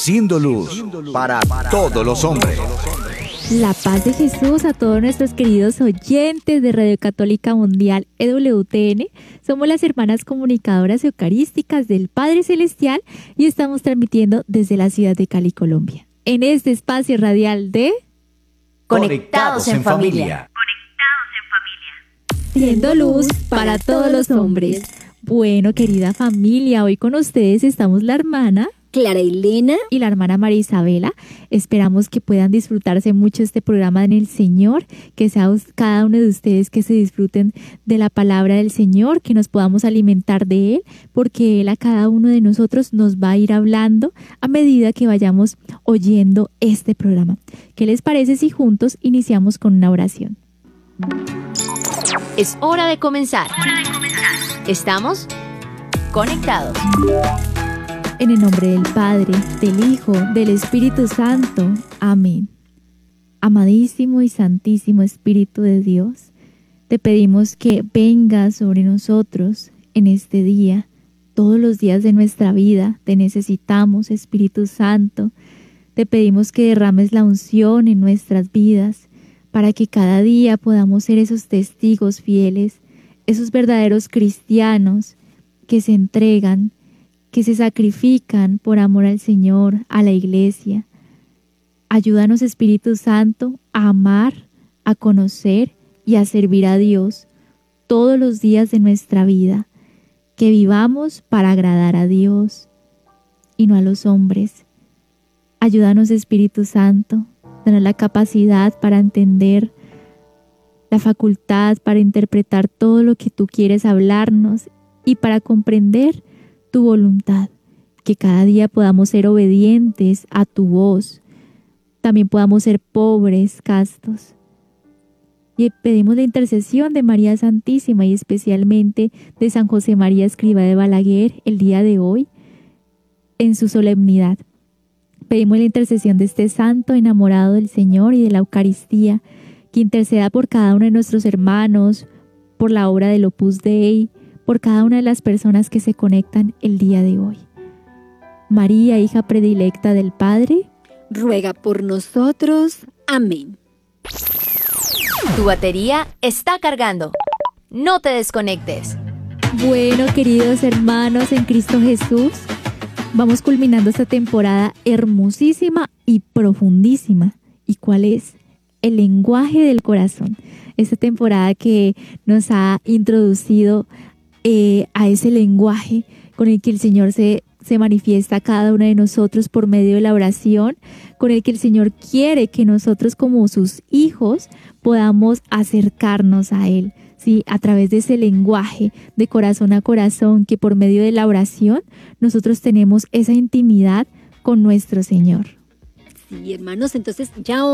siendo luz para todos los hombres. La paz de Jesús a todos nuestros queridos oyentes de Radio Católica Mundial EWTN. Somos las hermanas comunicadoras eucarísticas del Padre Celestial y estamos transmitiendo desde la ciudad de Cali, Colombia, en este espacio radial de Conectados en Familia. Siendo luz para todos los hombres. Bueno, querida familia, hoy con ustedes estamos la hermana Clara Elena y la hermana María Isabela. Esperamos que puedan disfrutarse mucho este programa en el Señor, que sea cada uno de ustedes que se disfruten de la palabra del Señor, que nos podamos alimentar de Él, porque Él a cada uno de nosotros nos va a ir hablando a medida que vayamos oyendo este programa. ¿Qué les parece si juntos iniciamos con una oración? Es hora de comenzar. Estamos conectados. En el nombre del Padre, del Hijo, del Espíritu Santo. Amén. Amadísimo y santísimo Espíritu de Dios, te pedimos que vengas sobre nosotros en este día. Todos los días de nuestra vida te necesitamos, Espíritu Santo. Te pedimos que derrames la unción en nuestras vidas para que cada día podamos ser esos testigos fieles, esos verdaderos cristianos que se entregan, que se sacrifican por amor al Señor, a la Iglesia. Ayúdanos, Espíritu Santo, a amar, a conocer y a servir a Dios todos los días de nuestra vida, que vivamos para agradar a Dios y no a los hombres. Ayúdanos, Espíritu Santo, danos la capacidad para entender, la facultad para interpretar todo lo que tú quieres hablarnos y para comprender tu voluntad, que cada día podamos ser obedientes a tu voz, también podamos ser pobres, castos. Y pedimos la intercesión de María Santísima y especialmente de San José María Escrivá de Balaguer el día de hoy en su solemnidad. Pedimos la intercesión de este santo enamorado del Señor y de la Eucaristía, que interceda por cada uno de nuestros hermanos, por la obra del Opus Dei, por cada una de las personas que se conectan el día de hoy. María, hija predilecta del Padre, ruega por nosotros. Amén. Tu batería está cargando. No te desconectes. Bueno, queridos hermanos en Cristo Jesús, vamos culminando esta temporada hermosísima y profundísima. ¿Y cuál es? El lenguaje del corazón. Esta temporada que nos ha introducido a ese lenguaje con el que el Señor se manifiesta a cada uno de nosotros por medio de la oración, con el que el Señor quiere que nosotros como sus hijos podamos acercarnos a Él, ¿sí? A través de ese lenguaje de corazón a corazón, que por medio de la oración nosotros tenemos esa intimidad con nuestro Señor. Sí, hermanos, entonces ya